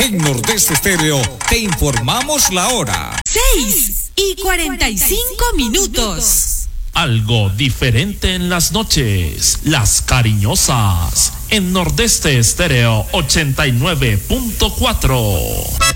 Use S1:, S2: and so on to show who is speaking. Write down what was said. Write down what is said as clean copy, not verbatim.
S1: En Nordeste Estéreo te informamos la hora.
S2: 6:45.
S3: Algo diferente en las noches. Las Cariñosas. En Nordeste Estéreo 89.4.